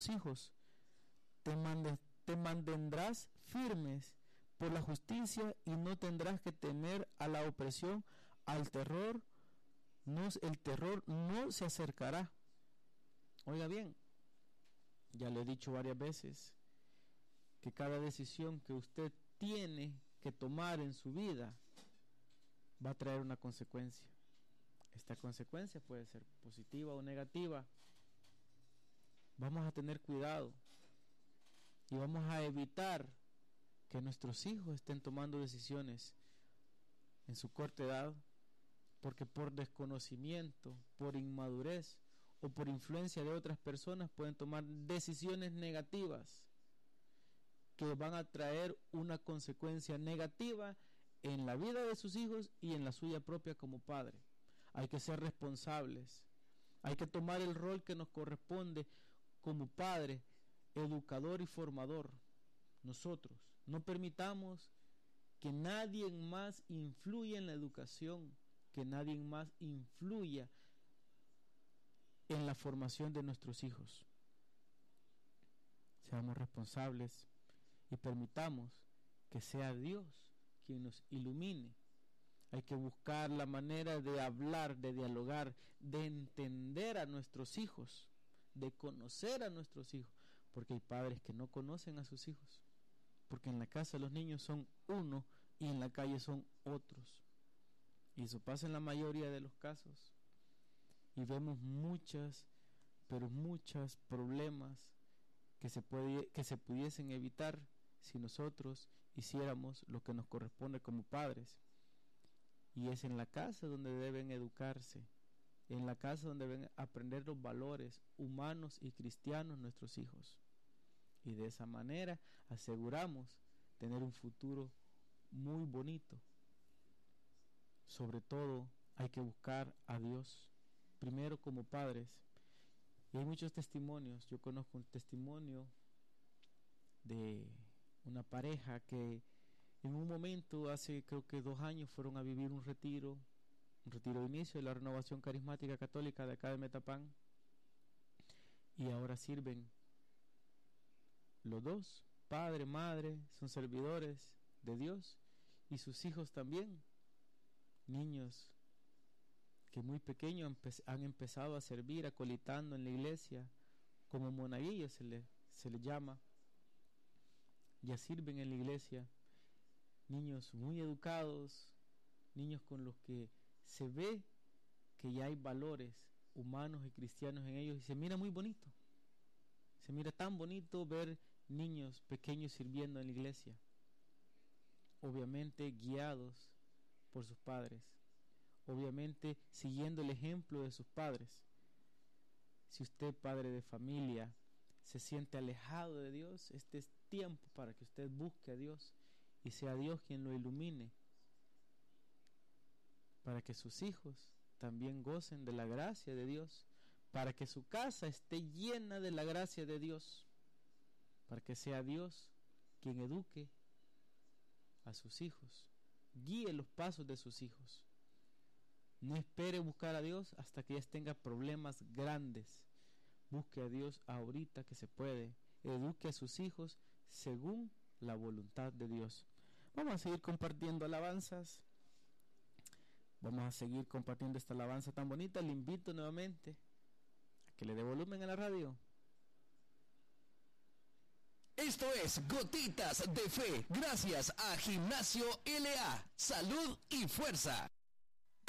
hijos. Te mantendrás firmes por la justicia y no tendrás que temer a la opresión, al terror. El terror no se acercará. Oiga bien, ya lo he dicho varias veces, que cada decisión que usted tiene que tomar en su vida va a traer una consecuencia. Esta consecuencia puede ser positiva o negativa. Vamos a tener cuidado y vamos a evitar que nuestros hijos estén tomando decisiones en su corta edad, porque por desconocimiento, por inmadurez o por influencia de otras personas pueden tomar decisiones negativas que van a traer una consecuencia negativa en la vida de sus hijos y en la suya propia como padre. Hay que ser responsables, hay que tomar el rol que nos corresponde como padre, educador y formador. Nosotros no permitamos que nadie más influya en la educación, que nadie más influya en la formación de nuestros hijos. Seamos responsables y permitamos que sea Dios quien nos ilumine. Hay que buscar la manera de hablar, de dialogar, de entender a nuestros hijos, de conocer a nuestros hijos, porque hay padres que no conocen a sus hijos, porque en la casa los niños son uno y en la calle son otros, y eso pasa en la mayoría de los casos, y vemos muchos problemas que se pudiesen evitar si nosotros hiciéramos lo que nos corresponde como padres. Y es en la casa donde deben educarse, en la casa donde deben aprender los valores humanos y cristianos nuestros hijos. Y de esa manera aseguramos tener un futuro muy bonito. Sobre todo hay que buscar a Dios primero como padres. Y hay muchos testimonios. Yo conozco un testimonio de una pareja que en un momento, hace creo que 2 años, fueron a vivir un retiro de inicio de la Renovación Carismática Católica de acá de Metapán, y ahora sirven los dos, padre, madre, son servidores de Dios, y sus hijos también, niños que muy pequeños han empezado a servir, acolitando en la iglesia, como monaguillos se les llama, ya sirven en la iglesia. Niños muy educados, niños con los que se ve que ya hay valores humanos y cristianos en ellos, y se mira muy bonito. Se mira tan bonito ver niños pequeños sirviendo en la iglesia, obviamente guiados por sus padres, obviamente siguiendo el ejemplo de sus padres. Si usted, padre de familia, se siente alejado de Dios, este es tiempo para que usted busque a Dios y sea Dios quien lo ilumine, para que sus hijos también gocen de la gracia de Dios, para que su casa esté llena de la gracia de Dios, para que sea Dios quien eduque a sus hijos, guíe los pasos de sus hijos. No espere buscar a Dios hasta que ya tenga problemas grandes. Busque a Dios ahorita que se puede. Eduque a sus hijos según la voluntad de Dios. Vamos a seguir compartiendo alabanzas. Vamos a seguir compartiendo esta alabanza tan bonita. Le invito nuevamente a que le dé volumen a la radio. Esto es Gotitas de Fe, gracias a Gimnasio LA. Salud y fuerza.